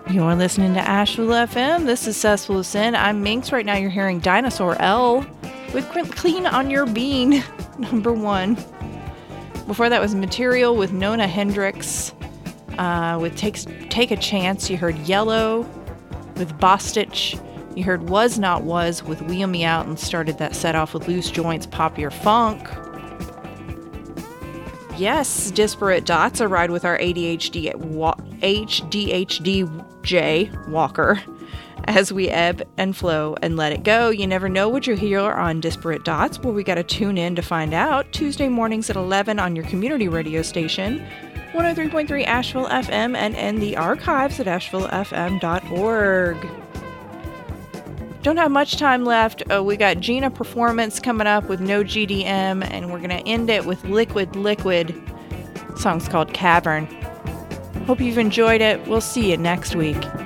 You're listening to Asheville FM. This is Cesspool of Sin. I'm Minx. Right now you're hearing Dinosaur L with Clean on Your Bean, number 1. Before that was Material with Nona Hendryx. With Take a Chance, you heard Yellow with Bostitch. You heard Was Not Was with Wheel Me Out, and started that set off with Loose Joints, Pop Your Funk. Yes, Disparate Dots, a ride with our ADHD Walker as we ebb and flow and let it go. You never know what you'll hear on Disparate Dots. Well, we got to tune in to find out. Tuesday mornings at 11 on your community radio station, 103.3 Asheville FM, and in the archives at ashevillefm.org. Don't have much time left. We got Gina Performance coming up with No GDM, and we're going to end it with Liquid. The song's called Cavern. Hope you've enjoyed it. We'll see you next week.